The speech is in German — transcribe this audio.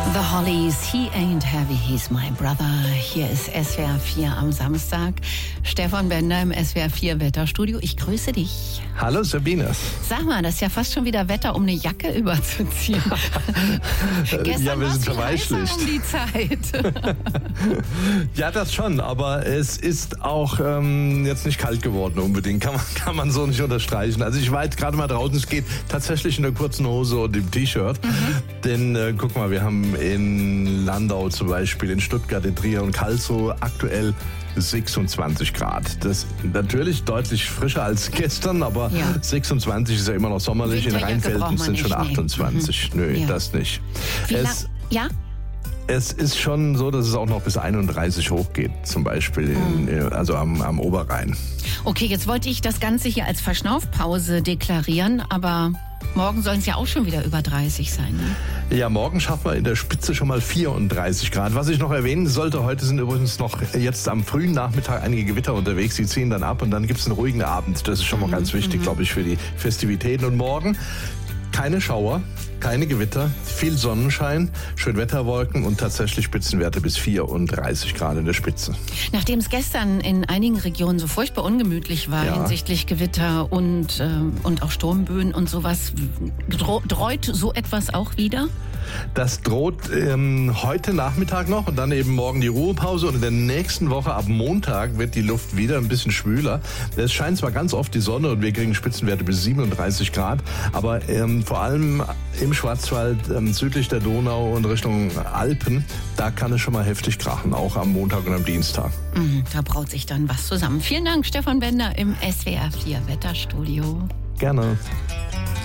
The Hollies, He Ain't Heavy, He's My Brother. Hier ist SWR 4 am Samstag. Stefan Bender im SWR 4 Wetterstudio. Ich grüße dich. Hallo Sabine. Sag mal, das ist ja fast schon wieder Wetter, um eine Jacke überzuziehen. Ja, wir sind verweichlicht. Um die Zeit. Ja, das schon, aber es ist auch jetzt nicht kalt geworden unbedingt. Kann man so nicht unterstreichen. Also ich war jetzt gerade mal draußen, es geht tatsächlich in der kurzen Hose und im T-Shirt. Denn guck mal, wir haben in Landau zum Beispiel, in Stuttgart, in Trier und Karlsruhe aktuell 26 Grad. Das ist natürlich deutlich frischer als gestern, aber 26 ist ja immer noch sommerlich. In Rheinfelden sind schon 28. Nö, das nicht. Es ist schon so, dass es auch noch bis 31 hochgeht, zum Beispiel also am Oberrhein. Okay, jetzt wollte ich das Ganze hier als Verschnaufpause deklarieren, aber morgen sollen es ja auch schon wieder über 30 sein, ne? Ja, morgen schaffen wir in der Spitze schon mal 34 Grad. Was ich noch erwähnen sollte, heute sind übrigens noch jetzt am frühen Nachmittag einige Gewitter unterwegs. Die ziehen dann ab und dann gibt es einen ruhigen Abend. Das ist schon mal ganz wichtig, glaube ich, für die Festivitäten. Und morgen keine Schauer, keine Gewitter, viel Sonnenschein, Schönwetterwolken und tatsächlich Spitzenwerte bis 34 Grad in der Spitze. Nachdem es gestern in einigen Regionen so furchtbar ungemütlich war hinsichtlich Gewitter und auch Sturmböen und sowas, droht so etwas auch wieder? Das droht heute Nachmittag noch und dann eben morgen die Ruhepause. Und in der nächsten Woche ab Montag wird die Luft wieder ein bisschen schwüler. Es scheint zwar ganz oft die Sonne und wir kriegen Spitzenwerte bis 37 Grad, aber vor allem im Schwarzwald, südlich der Donau und Richtung Alpen, da kann es schon mal heftig krachen, auch am Montag und am Dienstag. Da braut sich dann was zusammen. Vielen Dank, Stefan Bender im SWR 4 Wetterstudio. Gerne.